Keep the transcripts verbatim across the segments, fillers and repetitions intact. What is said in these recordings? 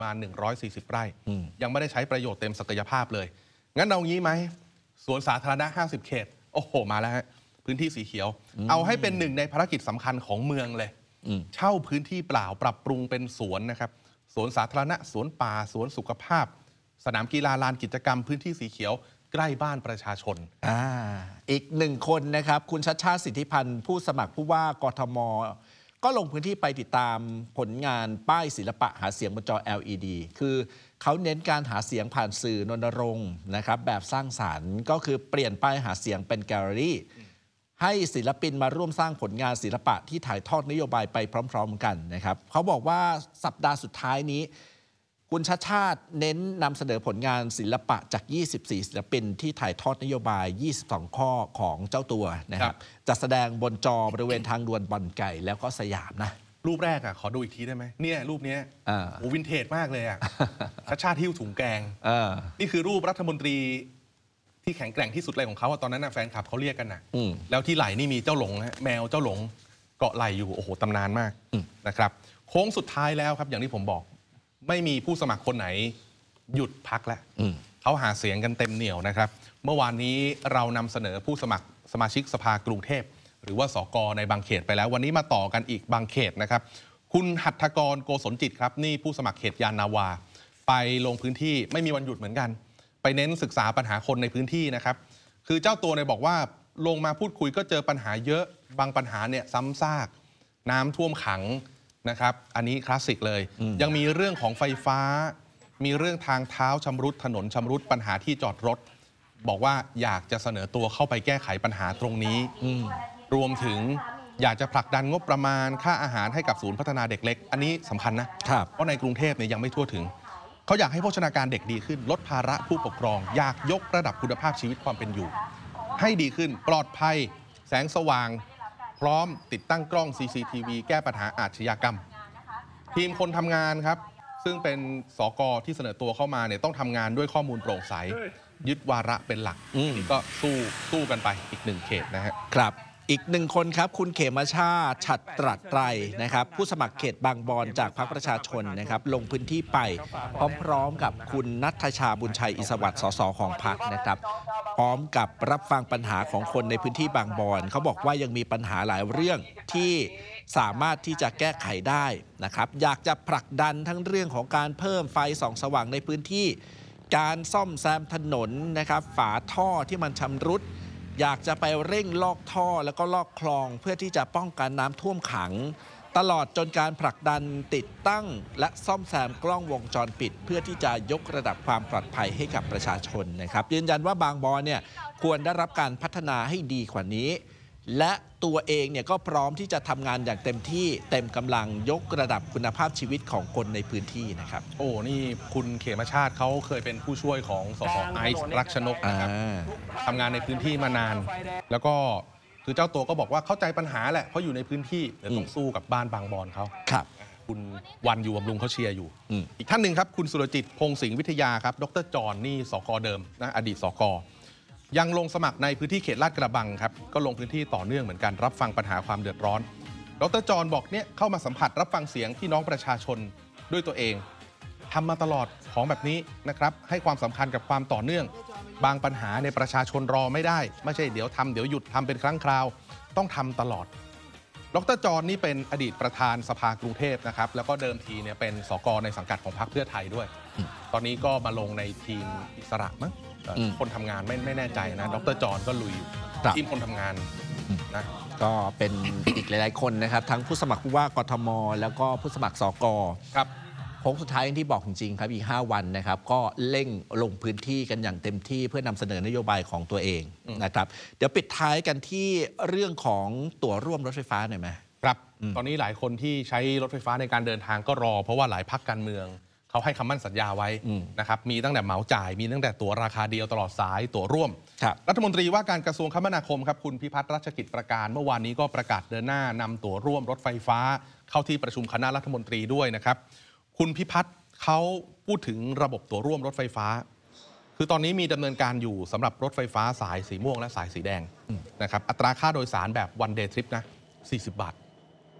มาหนึ่งร้อยสี่สิบไร่ยังไม่ได้ใช้ประโยชน์เต็มศักยภาพเลยงั้นเอางี้ไหมสวนสาธารณะห้าสิบเขตโอ้โหมาแล้วฮะพื้นที่สีเขียวเอาให้เป็นหนึ่งในภารกิจสำคัญของเมืองเลยเช่าพื้นที่เปล่าปรับปรุงเป็นสวนนะครับสวนสาธารณะสวนป่าสวนสุขภาพสนามกีฬาลานกิจกรรมพื้นที่สีเขียวใกล้บ้านประชาชนอ่าอีกหนึ่งคนนะครับคุณชัชชาติสิทธิพันธ์ผู้สมัครผู้ว่ากทมก็ลงพื้นที่ไปติดตามผลงานป้ายศิลปะหาเสียงบนจอ แอล อี ดี คือเขาเน้นการหาเสียงผ่านสื่อนรณรงค์นะครับแบบสร้างสรรค์ก็คือเปลี่ยนป้ายหาเสียงเป็นแกลเลอรี่ให้ศิลปินมาร่วมสร้างผลงานศิลปะที่ถ่ายทอดนโยบายไปพร้อมๆกันนะครับเขาบอกว่าสัปดาห์สุดท้ายนี้คุณชัชชาติเน้นนำเสนอผลงานศิลปะจากยี่สิบสี่ศิลปินที่ถ่ายทอดนโยบายยี่สิบสองข้อของเจ้าตัวนะครับจะแสดงบนจอบริเวณทางด่วนบ่อนไก่แล้วก็สยามนะรูปแรกอ่ะขอดูอีกทีได้ไหมเนี่ยรูปนี้โอ้วินเทจมากเลยอ่ะชัชชาติหิ้วถุงแกงนี่คือรูปรัฐมนตรีที่แข็งแกร่งที่สุดเลยของเขาตอนนั้นแฟนคลับเขาเรียกกันนะแล้วที่ไหล่นี่มีเจ้าหลงแมวเจ้าหลงเกาะไหล่อยู่โอ้โหตำนานมากนะครับโค้งสุดท้ายแล้วครับอย่างที่ผมบอกไม่มีผู้สมัครคนไหนหยุดพักแล้วเขาหาเสียงกันเต็มเหนี่ยวนะครับเมื่อวานนี้เรานำเสนอผู้สมัครสมาชิกสภากรุงเทพหรือว่าสกในบางเขตไปแล้ววันนี้มาต่อกันอีกบางเขตนะครับคุณหัตถกรโกศลจิตครับนี่ผู้สมัครเขตยานนาวาไปลงพื้นที่ไม่มีวันหยุดเหมือนกันไปเน้นศึกษาปัญหาคนในพื้นที่นะครับคือเจ้าตัวเนี่ยบอกว่าลงมาพูดคุยก็เจอปัญหาเยอะบางปัญหาเนี่ยซ้ำซากน้ำท่วมขังนะครับอันนี้คลาสสิกเลยยังมีเรื่องของไฟฟ้ามีเรื่องทางเท้าชำรุดถนนชำรุดปัญหาที่จอดรถบอกว่าอยากจะเสนอตัวเข้าไปแก้ไขปัญหาตรงนี้รวมถึงอยากจะผลักดันงบประมาณค่าอาหารให้กับศูนย์พัฒนาเด็กเล็กอันนี้สำคัญนะเพราะในกรุงเทพเนี่ยยังไม่ทั่วถึงเขาอยากให้โภชนาการเด็กดีขึ้นลดภาระผู้ปกครองอยากยกระดับคุณภาพชีวิตความเป็นอยู่ให้ดีขึ้นปลอดภัยแสงสว่างพร้อมติดตั้งกล้อง ซี ซี ที วี แก้ปัญหาอาชญากรรมทีมคนทำงานครับซึ่งเป็นสกที่เสนอตัวเข้ามาเนี่ยต้องทำงานด้วยข้อมูลโปร่งใสยึดวาระเป็นหลักนี่ก็สู้สู้กันไปอีกหนึ่งเขตนะฮะครับอีกหนึ่งคนครับคุณเขมชาติฉัตรตรัสไตรนะครับผู้สมัครเขตบางบอนจากพรรคประชาชนนะครับลงพื้นที่ไปพร้อมๆกับคุณณัฐชาบุญชัยอิสวัสดิ์สสของพรรคนะครับพร้อมกับรับฟังปัญหาของคนในพื้นที่บางบอนเขาบอกว่ายังมีปัญหาหลายเรื่องที่สามารถที่จะแก้ไขได้นะครับอยากจะผลักดันทั้งเรื่องของการเพิ่มไฟส่องสว่างในพื้นที่การซ่อมแซมถนนนะครับฝาท่อที่มันชำรุดอยากจะไปเร่งลอกท่อแล้วก็ลอกคลองเพื่อที่จะป้องกันน้ำท่วมขังตลอดจนการผลักดันติดตั้งและซ่อมแซมกล้องวงจรปิดเพื่อที่จะยกระดับความปลอดภัยให้กับประชาชนนะครับยืนยันว่าบางบอนเนี่ยควรได้รับการพัฒนาให้ดีกว่านี้และตัวเองเนี่ยก็พร้อมที่จะทำงานอย่างเต็มที่เต็มกำลังยกระดับคุณภาพชีวิตของคนในพื้นที่นะครับโอ้นี่คุณเขมชาติเขาเคยเป็นผู้ช่วยของสสไอซ์รักชนกนะครับทำงานในพื้นที่มานานแล้วก็คือเจ้าตัวก็บอกว่าเข้าใจปัญหาแหละเพราะอยู่ในพื้นที่แต่ต้องสู้กับบ้านบางบอนเขาครับคุณวันอยู่บำรุงเขาเชียร์อยู่อีกท่านหนึ่งครับคุณสุรจิตพงศ์สิงห์วิทยาครับดรจรนี่สกเดิมนะอดีตสกยังลงสมัครในพื้นที่เขตลาดกระบังครับก็ลงพื้นที่ต่อเนื่องเหมือนกันรับฟังปัญหาความเดือดร้อนดรจรบอกเนี่ยเข้ามาสัมผัสรับฟังเสียงพี่น้องประชาชนด้วยตัวเองทำมาตลอดของแบบนี้นะครับให้ความสำคัญกับความต่อเนื่องบางปัญหาในประชาชนรอไม่ได้ไม่ใช่เดี๋ยวทำเดี๋ยวหยุดทำเป็นครั้งคราวต้องทำตลอดดรจรนี่เป็นอดีตประธานสภากรุงเทพนะครับแล้วก็เดิมทีเนี่ยเป็นสกในสังกัดของพรรคเพื่อไทยด้วยตอนนี้ก็มาลงในทีมอิสระมั้งคนทำงานไม่ไม่แน่ใจนะดรจรก็ลุยอยู่ทีมคนทำงานนะก็เป็นอีกหลายๆคนนะครับทั้งผู้สมัครผู้ว่ากทมแล้วก็ผู้สมัครสกครับโค้งสุดท้ายที่บอกจริงๆครับอีกห้าวันนะครับก็เร่งลงพื้นที่กันอย่างเต็มที่เพื่อนำเสนอนโยบายของตัวเองนะครับเดี๋ยวปิดท้ายกันที่เรื่องของตั๋วร่วมรถไฟฟ้าหน่อยไหมครับตอนนี้หลายคนที่ใช้รถไฟฟ้าในการเดินทางก็รอเพราะว่าหลายพรรคการเมืองเขาให้คำมั่นสัญญาไว้นะครับมีตั้งแต่เหมาจ่ายมีตั้งแต่ตั๋วราคาเดียวตลอดสายตั๋วร่วม รัฐมนตรีว่าการกระทรวงคมนาคมครับคุณพิพัฒน์รัชกิจประการเมื่อวานนี้ก็ประกาศเดินหน้านำตั๋วร่วมรถไฟฟ้าเข้าที่ประชุมคณะรัฐมนตรีด้วยนะครับคุณพิพัฒน์เขาพูดถึงระบบตั๋วร่วมรถไฟฟ้าคือตอนนี้มีดำเนินการอยู่สำหรับรถไฟฟ้าสายสีม่วงและสายสีแดงนะครับอัตราค่าโดยสารแบบวันเดย์ทริปนะสี่สิบบาท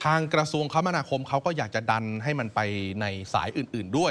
ทางกระทรวงคมนาคมเขาก็อยากจะดันให้มันไปในสายอื่นๆด้วย